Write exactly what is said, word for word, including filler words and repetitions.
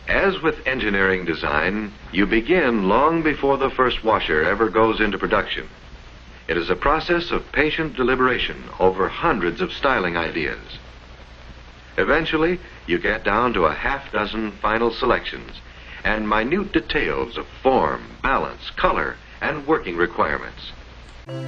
As with engineering design, you begin long before the first washer ever goes into production. It is a process of patient deliberation over hundreds of styling ideas. Eventually, you get down to a half dozen final selections and minute details of form, balance, color, and working requirements.